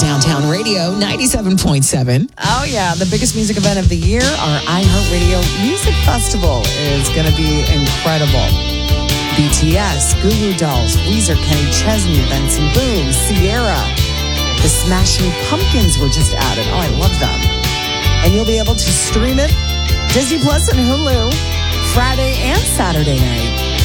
Downtown Radio 97.7. Oh, yeah. The biggest music event of the year, our iHeartRadio Music Festival, is going to be incredible. BTS, Goo Goo Dolls, Weezer, Kenny Chesney, Benson Boone, Sierra. The Smashing Pumpkins were just added. Oh, I love them. And you'll be able to stream it, Disney Plus and Hulu, Friday and Saturday night.